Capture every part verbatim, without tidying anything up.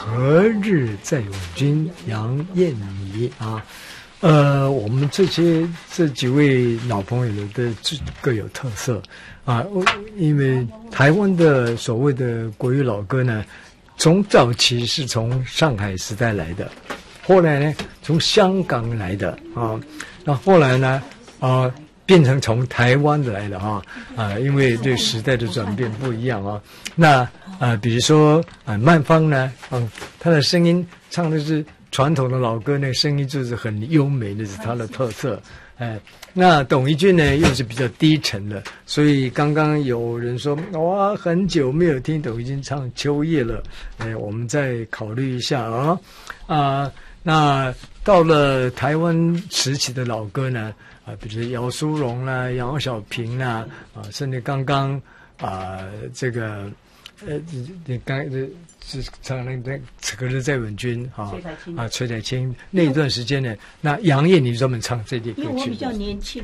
何日再问君？杨燕妮啊。呃，我们这些这几位老朋友的各有特色啊，因为台湾的所谓的国语老歌呢，从早期是从上海时代来的，后来呢从香港来的啊，那后来呢啊变成从台湾来的啊啊，因为对时代的转变不一样啊。那啊，比如说啊，曼芳呢，嗯、啊，她的声音唱的是传统的老歌，那个声音就是很优美，那是它的特色。哎，那董一君呢，又是比较低沉的，所以刚刚有人说，哇，很久没有听董一君唱《秋叶》了，哎，我们再考虑一下啊啊。那到了台湾时期的老歌呢，啊，比如姚苏蓉啦、杨小萍啦，啊，甚至刚刚啊这个。呃，你刚这是唱那那可是在吻君哈啊，崔彩青那一段时间呢，那杨燕妮专门唱这类歌曲， 因为我比较年轻，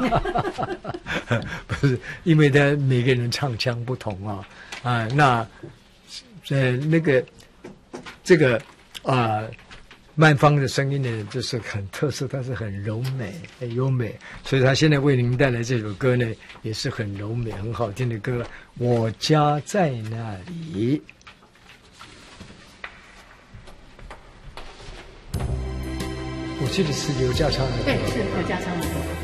不是，因为他每个人唱腔不同啊啊，那呃那个这个啊。曼芳的声音呢，就是很特色，它是很柔美、很优美，所以他现在为您带来这首歌呢，也是很柔美、很好听的歌。我家在那里，我记得是刘家昌的歌， 对，是刘家昌的歌。